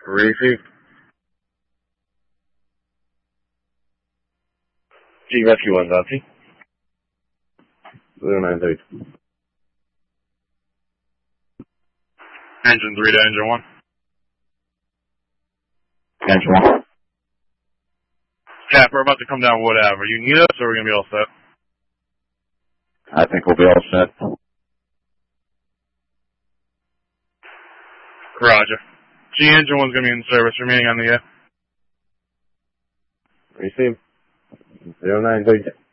Receive. G Rescue 1, Dante. 0932. Engine 3 to engine 1. Engine 1. Cap, we're about to come down Wood Ave. You need us, or are we going to be all set? I think we'll be all set. Roger. G engine 1's going to be in service, remaining on the air. Receive. 0932.